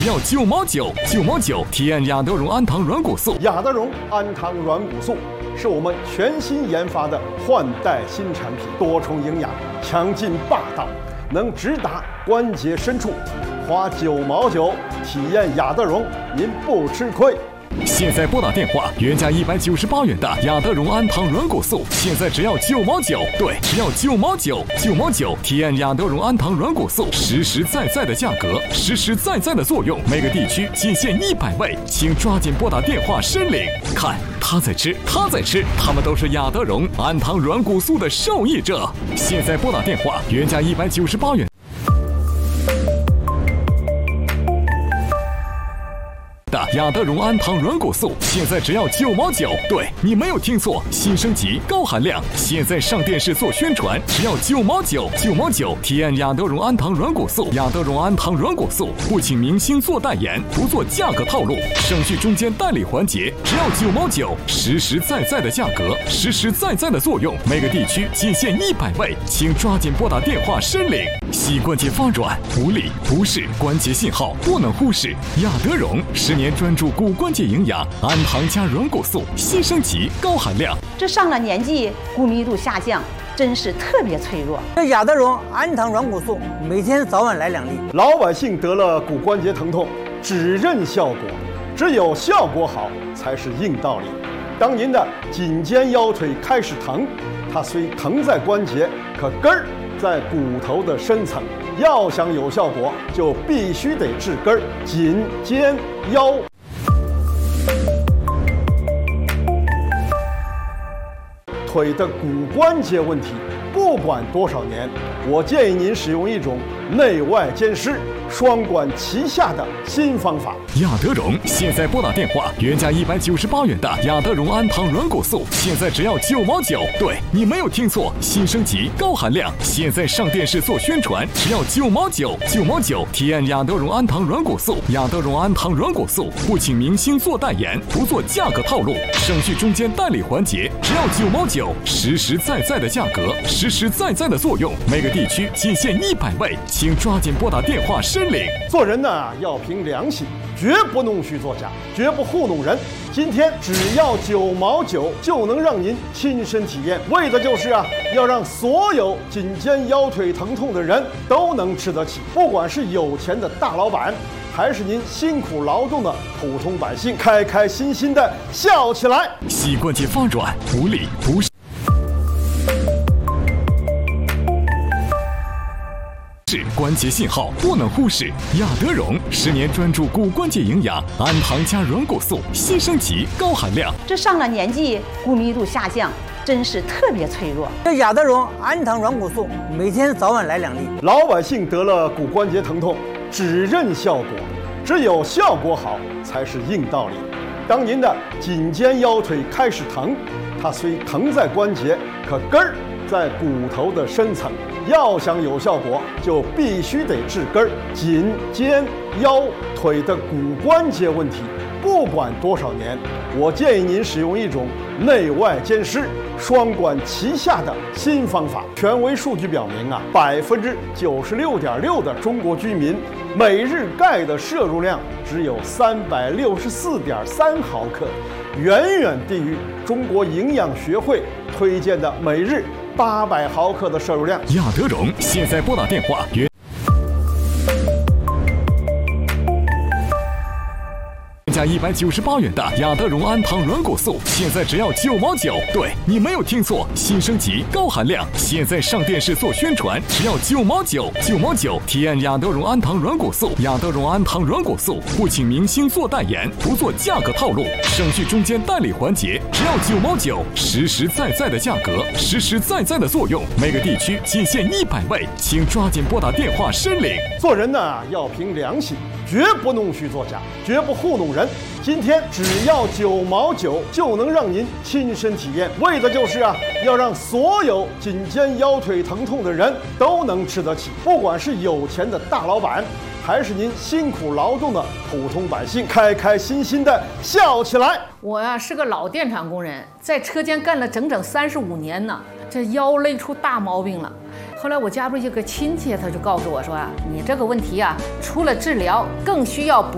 要9毛9，9毛9，体验亚德荣安糖软骨素。 亚德荣安糖软骨素是我们全新研发的换代新产品，多重营养，强劲霸道，能直达关节深处。花9毛9体验亚德荣，您不吃亏。 现在拨打电话，原价198元的亚德荣安糖软骨素，现在只要9毛9。对，只要9毛9，9毛9，体验亚德荣安糖软骨素，实实在在的价格，实实在在的作用，每个地区仅限100位，请抓紧拨打电话申领。看，他在吃，他在吃，他们都是亚德荣安糖软骨素的受益者。现在拨打电话，原价198元。的亚德荣安糖软骨素，现在只要9毛9。对，你没有听错，新升级高含量，现在上电视做宣传，只要9毛9，9毛9，体验亚德荣安糖软骨素。亚德荣安糖软骨素不请明星做代言，不做价格套路，省去中间代理环节，只要9毛9，实实在在的价格，实实在在的作用，每个地区仅限100位，请抓紧拨打电话申领。膝关节发软、无力、不适，关节信号不能忽视。亚德荣10年专注骨关节营养，安糖加软骨素，新升级高含量。 这上了年纪，骨密度下降，真是特别脆弱。 这亚德荣安糖软骨素，每天早晚来2粒。 老百姓得了骨关节疼痛，只认效果，只有效果好才是硬道理。当您的颈肩腰腿开始疼，它虽疼在关节，可根儿在骨头的深层。要想有效果，就必须得治根儿，颈肩腰。腿的骨关节问题，不管多少年，我建议您使用一种内外兼施、双管齐下的新方法。 亚德荣现在拨打电话，原价198元的亚德荣安糖软骨素，现在只要9毛9。对，你没有听错，新升级高含量，现在上电视做宣传，只要9毛9，9毛9，体验亚德荣安糖软骨素。亚德荣安糖软骨素不请明星做代言，不做价格套路，省去中间代理环节，只要9毛9，实实在在的价格，实实在在的作用，每个地区仅限100位，请抓紧拨打电话申领。 做人呢，要凭良心，绝不弄虚作假，绝不糊弄人。今天只要9毛9就能让您亲身体验，为的就是要让所有颈肩腰腿疼痛的人都能吃得起，不管是有钱的大老板，还是您辛苦劳动的普通百姓，开开心心的笑起来。 膝关节发软、无力、不适。关节信号不能忽视。亚德荣10年专注骨关节营养，安糖加软骨素，新升级高含量。 这上了年纪，骨密度下降，真是特别脆弱。 这亚德荣安糖软骨素，每天早晚来2粒。 老百姓得了骨关节疼痛，只认效果，只有效果好才是硬道理。当您的颈肩腰腿开始疼，它虽疼在关节，可根儿在骨头的深层。要想有效果，就必须得治根儿，颈肩腰腿的骨关节问题，不管多少年，我建议您使用一种内外兼施、双管齐下的新方法。权威数据表明96.6%的中国居民每日钙的摄入量只有364.3毫克，远远低于中国营养学会推荐的每日800毫克的摄入量。 亚德荣现在拨打电话原价198元的亚德荣安糖软骨素，现在只要9毛9。对，你没有听错，新升级高含量，现在上电视做宣传，只要9毛9，9毛9，体验亚德荣安糖软骨素。亚德荣安糖软骨素不请明星做代言，不做价格套路，省去中间代理环节，只要9毛9，实实在在的价格，实实在在的作用，每个地区仅限100位，请抓紧拨打电话申领。 做人呢，要凭良心，绝不弄虚作假，绝不糊弄人。今天只要9毛9就能让您亲身体验，为的就是要让所有颈肩腰腿疼痛的人都能吃得起，不管是有钱的大老板，还是您辛苦劳动的普通百姓，开开心心的笑起来。 我是个老电厂工人，在车间干了整整35年呢，这腰累出大毛病了。后来我家不是有个亲戚，他就告诉我说你这个问题除了治疗，更需要补